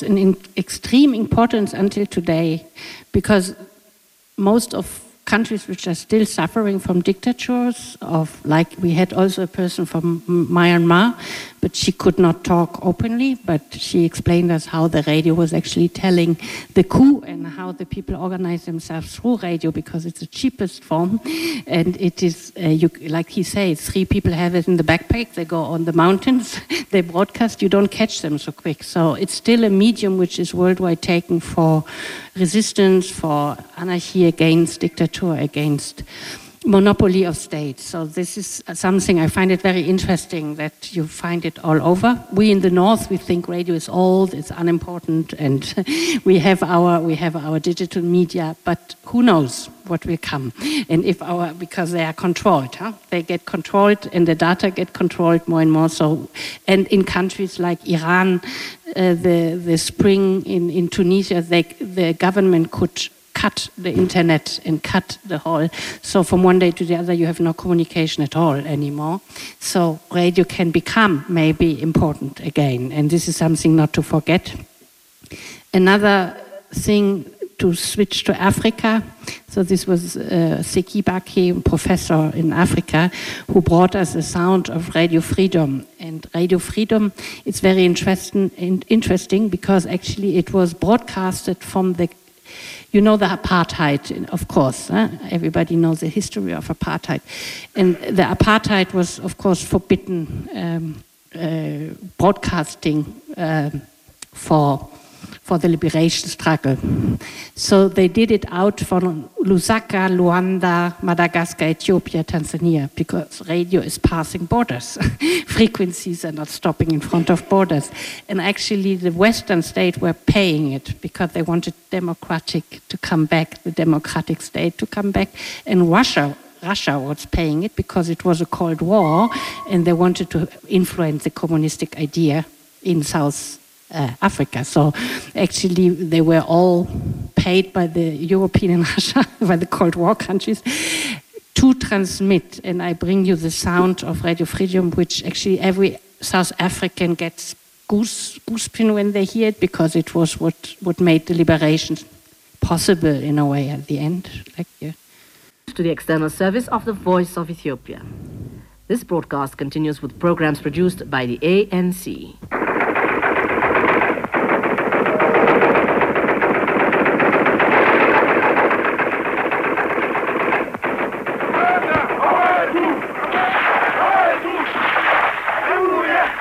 an extreme importance until today, because most of countries which are still suffering from dictatures, like we had also a person from Myanmar, but she could not talk openly, but she explained us how the radio was actually telling the coup and how the people organize themselves through radio, because it's the cheapest form. And it is, like he says, 3 people have it in the backpack, they go on the mountains, they broadcast, you don't catch them so quick. So it's still a medium which is worldwide taken for resistance, for anarchy against dictature, against monopoly of states. So this is something I find it very interesting that you find it all over. We in the North, we think radio is old, it's unimportant, and we have our digital media, but who knows what will come? And because they are controlled, they get controlled, and the data get controlled more and more. So, and in countries like Iran, the spring in Tunisia, the government could cut the internet and cut the whole. So from one day to the other, you have no communication at all anymore. So radio can become maybe important again. And this is something not to forget. Another thing, to switch to Africa. So this was Seki Baki, professor in Africa, who brought us the sound of Radio Freedom. And Radio Freedom, it's very interesting because actually it was broadcasted from the the apartheid, of course. Everybody knows the history of apartheid. And the apartheid was, of course, forbidden broadcasting for the liberation struggle. So they did it out from Lusaka, Luanda, Madagascar, Ethiopia, Tanzania, because radio is passing borders. Frequencies are not stopping in front of borders. And actually the Western states were paying it because they wanted the democratic state to come back. And Russia was paying it because it was a Cold War and they wanted to influence the communistic idea in South Africa. So actually they were all paid by the European and Russia, by the Cold War countries, to transmit. And I bring you the sound of Radio Freedom, which actually every South African gets goosebumps when they hear it, because it was what made the liberation possible in a way at the end. To the external service of the Voice of Ethiopia. This broadcast continues with programs produced by the ANC.